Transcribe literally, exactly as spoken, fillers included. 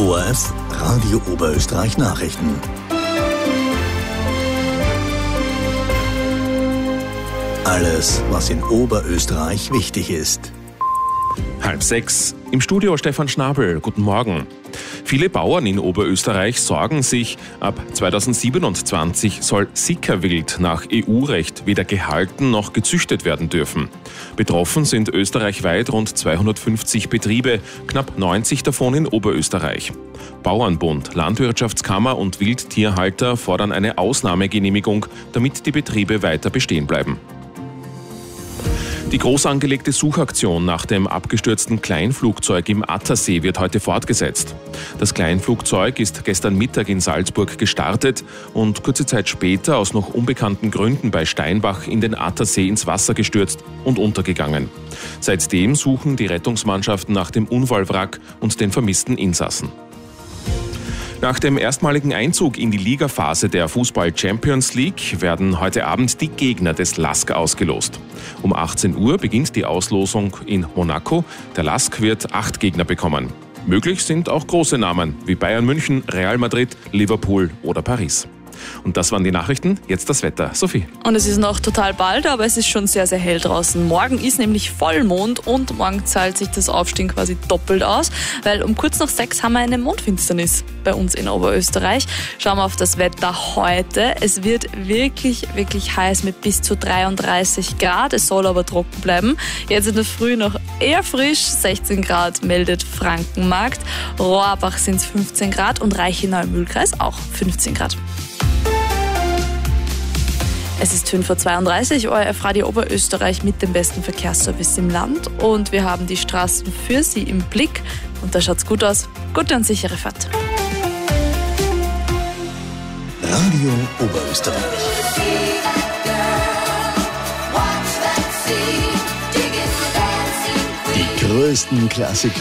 O R F Radio Oberösterreich Nachrichten. Alles, was in Oberösterreich wichtig ist. Halb sechs. Im Studio Stefan Schnabel. Guten Morgen. Viele Bauern in Oberösterreich sorgen sich, ab zweitausendsiebenundzwanzig soll Sickerwild nach E U-Recht weder gehalten noch gezüchtet werden dürfen. Betroffen sind österreichweit rund zweihundertfünfzig Betriebe, knapp neunzig davon in Oberösterreich. Bauernbund, Landwirtschaftskammer und Wildtierhalter fordern eine Ausnahmegenehmigung, damit die Betriebe weiter bestehen bleiben. Die groß angelegte Suchaktion nach dem abgestürzten Kleinflugzeug im Attersee wird heute fortgesetzt. Das Kleinflugzeug ist gestern Mittag in Salzburg gestartet und kurze Zeit später aus noch unbekannten Gründen bei Steinbach in den Attersee ins Wasser gestürzt und untergegangen. Seitdem suchen die Rettungsmannschaften nach dem Unfallwrack und den vermissten Insassen. Nach dem erstmaligen Einzug in die Ligaphase der Fußball-Champions League werden heute Abend die Gegner des L A S K ausgelost. Um achtzehn Uhr beginnt die Auslosung in Monaco. Der L A S K wird acht Gegner bekommen. Möglich sind auch große Namen wie Bayern München, Real Madrid, Liverpool oder Paris. Und das waren die Nachrichten, jetzt das Wetter. Sophie. Und es ist noch total bald, aber es ist schon sehr, sehr hell draußen. Morgen ist nämlich Vollmond und morgen zahlt sich das Aufstehen quasi doppelt aus, weil um kurz nach sechs haben wir eine Mondfinsternis bei uns in Oberösterreich. Schauen wir auf das Wetter heute. Es wird wirklich, wirklich heiß mit bis zu dreiunddreißig Grad. Es soll aber trocken bleiben. Jetzt in der Früh noch eher frisch. sechzehn Grad meldet Frankenmarkt. Rohrbach sind es fünfzehn Grad und Reichenau-Mühlkreis auch fünfzehn Grad. Es ist fünf Uhr zweiunddreißig, O R F Radio Oberösterreich mit dem besten Verkehrsservice im Land. Und wir haben die Straßen für Sie im Blick. Und da schaut's gut aus. Gute und sichere Fahrt. Radio Oberösterreich. Die größten Klassiker